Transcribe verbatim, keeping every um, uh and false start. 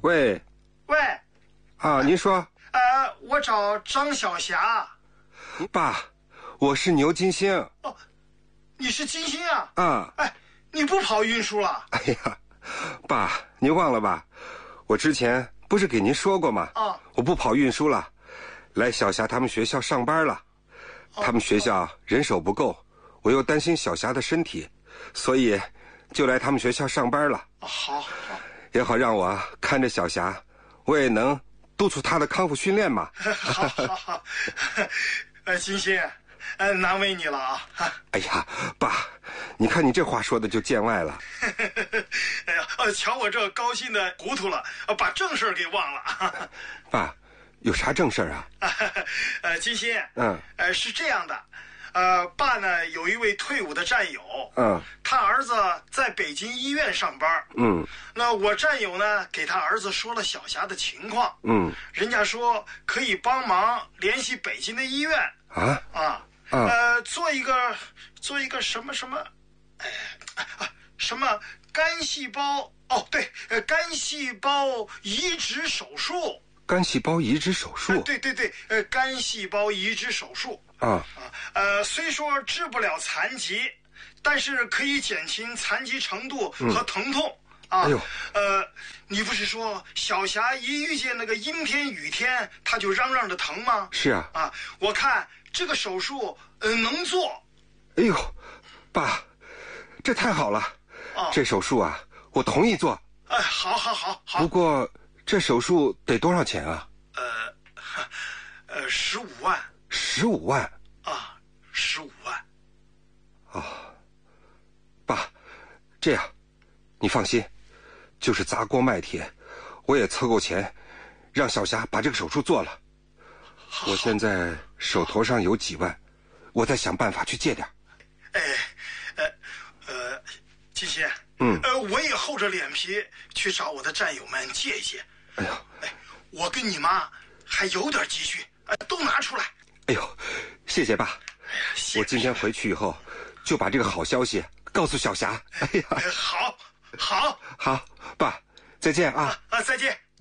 喂， 喂， 啊，您说。 呃，我找张小霞。 爸，我是牛金星。 哦，你是金星啊？ 啊。 哎，你不跑运输了？ 哎呀，爸，您忘了吧？我之前不是给您说过吗？ 啊， 我不跑运输了，来小霞他们学校上班了。他们学校人手不够，我又担心小霞的身体，所以就来他们学校上班了。 好，好， 也好让我看着小霞，我也能督促她的康复训练嘛。 好好好，呃，金星，呃，难为你了啊。 哎呀，爸，你看你这话说的就见外了。 哎呀，呃，瞧我这高兴的糊涂了，把正事儿给忘了。 爸，有啥正事儿啊？ 呃，金星， 嗯， 呃，是这样的，呃，爸呢有一位退伍的战友， 嗯， 他儿子在北京医院上班， 嗯， 那我战友呢给他儿子说了小霞的情况， 嗯， 人家说可以帮忙联系北京的医院啊啊， 啊呃，做一个做一个什么什么，哎啊什么肝细胞哦对，呃肝细胞移植手术。 肝细胞移植手术、 呃？对对对，呃，肝细胞移植手术啊啊，呃，虽说治不了残疾，但是可以减轻残疾程度和疼痛、嗯、啊。 哎呦， 呃，你不是说小霞一遇见那个阴天雨天，她就嚷嚷着疼吗？ 是啊。 啊，我看这个手术呃能做。 哎呦，爸，这太好了！ 啊， 这手术啊，我同意做。 哎，好好好好。 不过。这手术得多少钱啊？ 呃，呃，十五万。 十五万？ 啊，十五万。 哦，爸，这样，你放心，就是砸锅卖铁，我也凑够钱，让小霞把这个手术做了。我现在手头上有几万，我再想办法去借点。 哎，呃，呃，金星， 嗯， 呃，我也厚着脸皮去找我的战友们借一借。 哎呦， 哎，我跟你妈还有点积蓄，哎，都拿出来。 哎呦，谢谢爸。 哎呀，谢我今天回去以后，就把这个好消息告诉小霞。哎呀， 好，好， 好，爸，再见啊！ 啊啊，再见。